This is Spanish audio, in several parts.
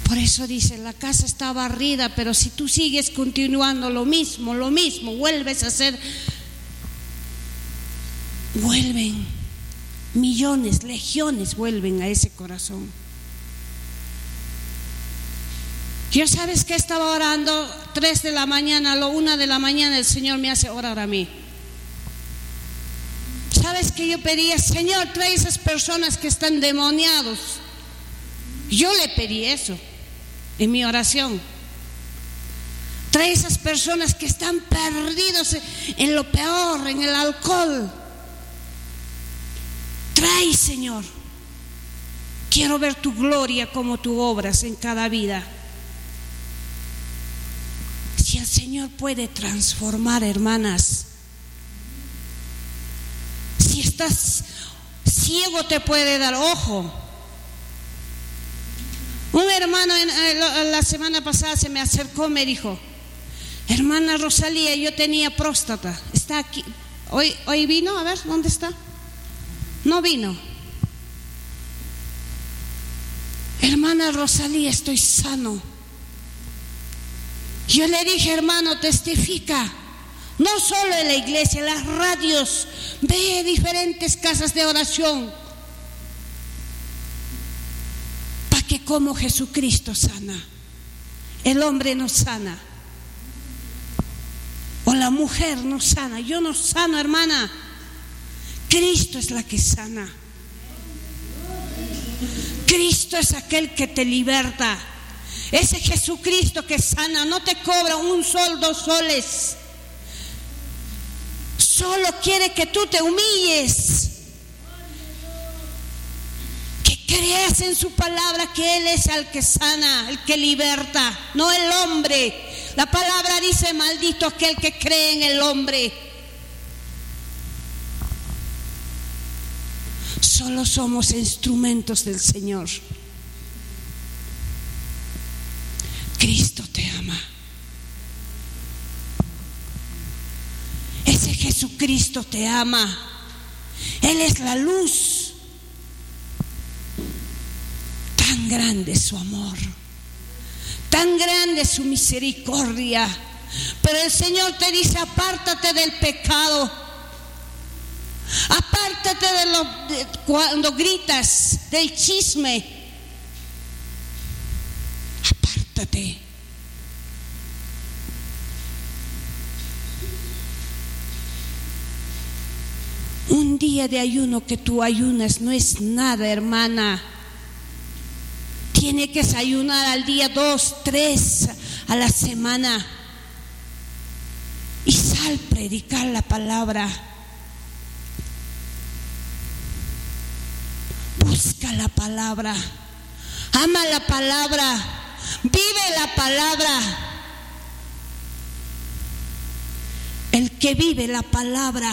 Por eso dice, la casa está barrida, pero si tú sigues continuando lo mismo, vuelves a hacer, vuelven millones, legiones vuelven a ese corazón. Yo, ¿sabes qué? Estaba orando 3 de la mañana, a la 1 de la mañana el Señor me hace orar a mí. ¿Sabes qué? Yo pedía, Señor, trae esas personas que están demoniados. Yo le pedí eso en mi oración. Trae esas personas que están perdidos en lo peor, en el alcohol. Trae, Señor. Quiero ver tu gloria como tú obras en cada vida. Si el Señor puede transformar, hermanas, si estás ciego te puede dar ojo. Un hermano la semana pasada se me acercó, me dijo, hermana Rosalía, yo tenía próstata, está aquí, hoy vino, a ver, ¿dónde está? No vino. Hermana Rosalía, estoy sano. Yo le dije, hermano, testifica, no solo en la iglesia, en las radios, ve diferentes casas de oración, para que como Jesucristo sana, el hombre no sana, o la mujer no sana, yo no sano, hermana, Cristo es la que sana. Cristo es aquel que te liberta. Ese Jesucristo que sana no te cobra 1 sol, 2 soles. Solo quiere que tú te humilles, que creas en su palabra, que Él es el que sana, el que liberta, no el hombre. La palabra dice, maldito aquel que cree en el hombre. Solo somos instrumentos del Señor. Cristo te ama. Ese Jesucristo te ama. Él es la luz. Tan grande es su amor, tan grande es su misericordia. Pero el Señor te dice, apártate del pecado, apártate cuando gritas, del chisme. Apártate. Un día de ayuno que tú ayunas no es nada, hermana. Tiene que ayunar al día 2, 3 a la semana. Y sal a predicar la palabra. Busca la palabra. Ama la palabra. Vive la palabra. El que vive la palabra,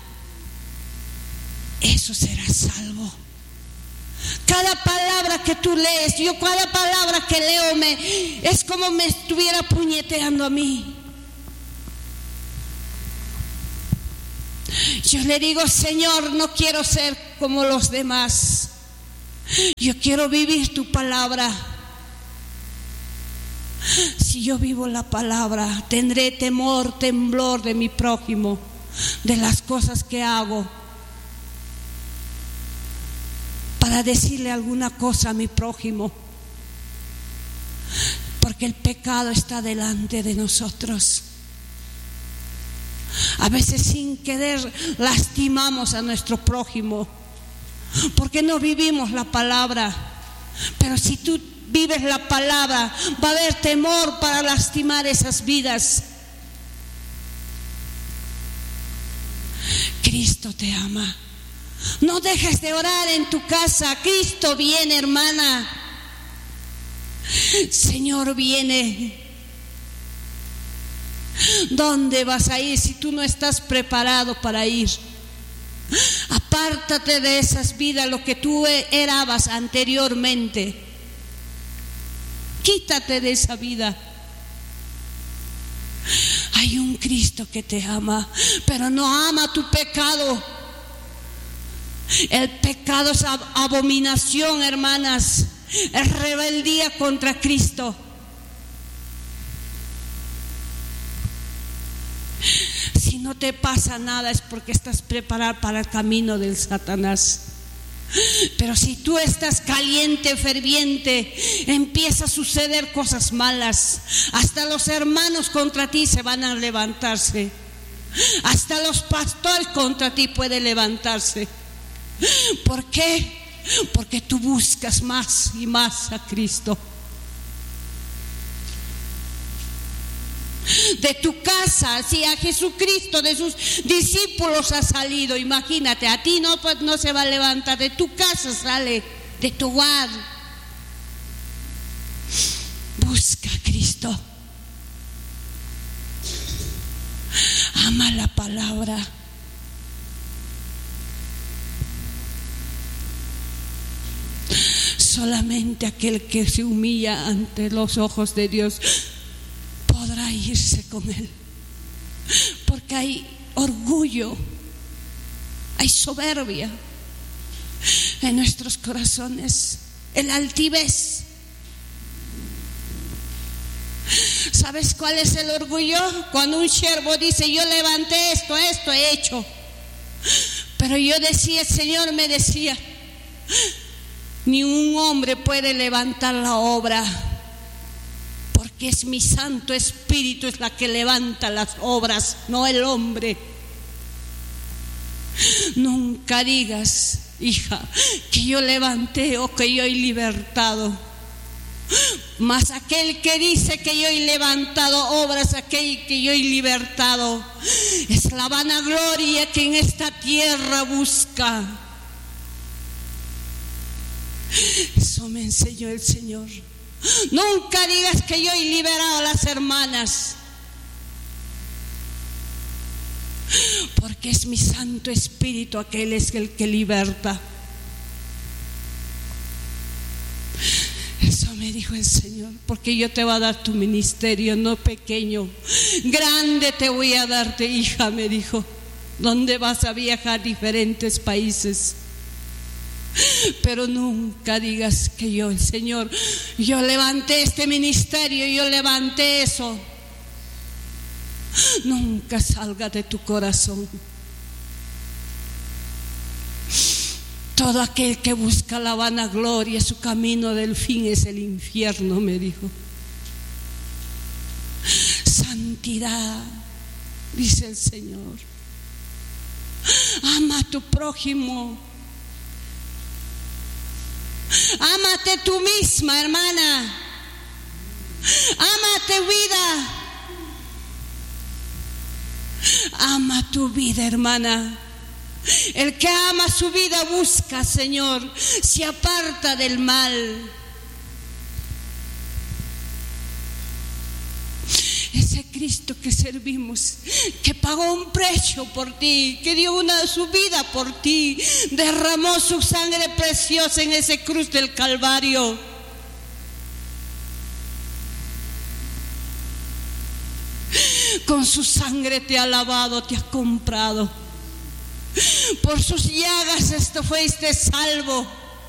eso será salvo. Cada palabra que tú lees, yo cada palabra que leo es como me estuviera puñeteando a mí. Yo le digo, Señor, no quiero ser como los demás. Yo quiero vivir tu palabra. Si yo vivo la palabra, tendré temor, temblor de mi prójimo, de las cosas que hago, para decirle alguna cosa a mi prójimo, porque el pecado está delante de nosotros. A veces sin querer lastimamos a nuestro prójimo, porque no vivimos la palabra. Pero si tú vives la palabra, va a haber temor para lastimar esas vidas. Cristo te ama. No dejes de orar en tu casa. Cristo viene, hermana. Señor viene. ¿Dónde vas a ir si tú no estás preparado para ir? Apártate de esas vidas, lo que tú eras anteriormente. Quítate de esa vida. Hay un Cristo que te ama, pero no ama tu pecado. El pecado es abominación, hermanas. es rebeldía contra Cristo. Si no te pasa nada es porque estás preparado para el camino del Satanás. Pero si tú estás caliente, ferviente, empieza a suceder cosas malas. Hasta los hermanos contra ti se van a levantarse. Hasta los pastores contra ti pueden levantarse. ¿Por qué? Porque tú buscas más y más a Cristo. De tu casa, si a Jesucristo, de sus discípulos ha salido, imagínate, a ti no, pues no se va a levantar. De tu casa sale, de tu hogar. Busca a Cristo. Ama la palabra. Solamente aquel que se humilla ante los ojos de Dios podrá irse con Él. Porque hay orgullo, hay soberbia en nuestros corazones, el altivez. ¿Sabes cuál es el orgullo? Cuando un siervo dice: yo levanté esto he hecho. Pero yo decía, el Señor me decía: ni un hombre puede levantar la obra, porque es mi Santo Espíritu es la que levanta las obras, no el hombre. Nunca digas, hija, que yo levanté o que yo he libertado. Mas aquel que dice que yo he levantado obras, aquel que yo he libertado, es la vanagloria que en esta tierra busca. Eso me enseñó el Señor. Nunca digas que yo he liberado a las hermanas, porque es mi Santo Espíritu, aquel es el que liberta. Eso me dijo el Señor, porque yo te voy a dar tu ministerio, no pequeño, grande te voy a darte, hija, me dijo, donde vas a viajar a diferentes países. Pero nunca digas que yo, el Señor, yo levanté este ministerio, yo levanté eso. Nunca salga de tu corazón. Todo aquel que busca la vanagloria, su camino del fin es el infierno, me dijo. Santidad, dice el Señor. Ama a tu prójimo. Ámate tú misma, hermana. Ámate vida. Ama tu vida, hermana. El que ama su vida busca, Señor, se aparta del mal. Ese Cristo que servimos, que pagó un precio por ti, que dio su vida por ti, derramó su sangre preciosa en ese cruz del Calvario. Con su sangre te ha lavado, te ha comprado. Por sus llagas fuiste salvo.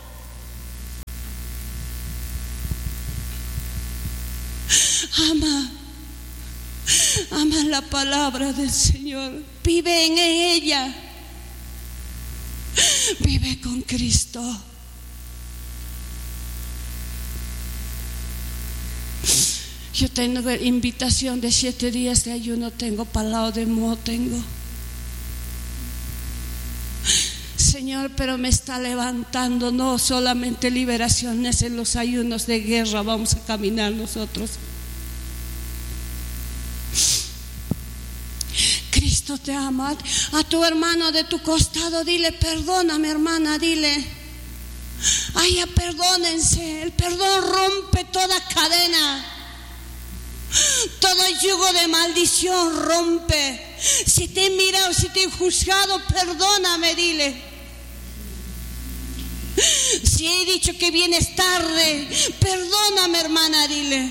Ama la palabra del Señor. Vive en ella. Vive con Cristo. Yo tengo invitación de 7 días de ayuno, tengo palabra de moho, tengo. Señor, pero me está levantando, no solamente liberaciones en los ayunos de guerra, vamos a caminar nosotros. Cristo te ama. A tu hermano de tu costado dile: perdóname, hermana, dile. Ay, ya perdónense. El perdón rompe toda cadena. Todo yugo de maldición rompe. Si te he mirado, si te he juzgado, perdóname, dile. Si he dicho que vienes tarde, perdóname, hermana, dile.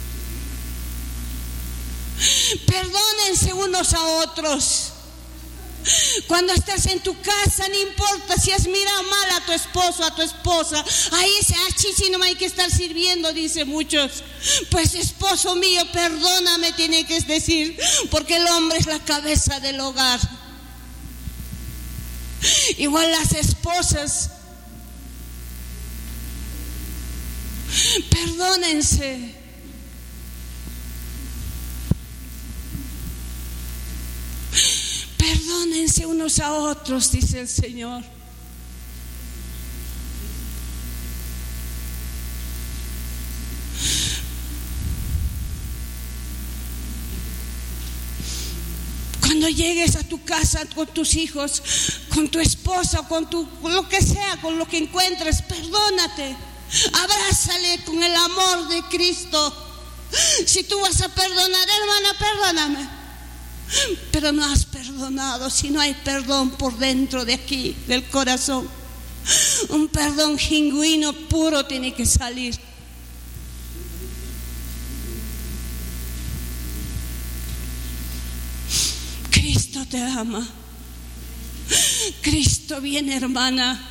Perdónense unos a otros. Cuando estás en tu casa, no importa si has mirado mal a tu esposo, a tu esposa. Ahí ese chichi no hay que estar sirviendo, dice muchos. Pues esposo mío, perdóname, tiene que decir, porque el hombre es la cabeza del hogar. Igual las esposas, perdónense. Perdónense unos a otros, dice el Señor. Cuando llegues a tu casa con tus hijos, con tu esposa, con lo que sea, con lo que encuentres, perdónate. Abrázale con el amor de Cristo. Si tú vas a perdonar, hermana, perdóname. Pero no has perdonado, si no hay perdón por dentro de aquí, del corazón. Un perdón genuino, puro tiene que salir. Cristo te ama. Cristo viene, hermana.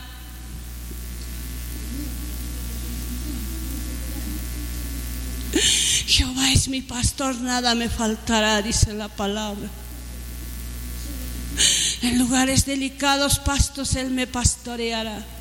Jehová es mi pastor, nada me faltará, dice la palabra. En lugares delicados pastos Él me pastoreará.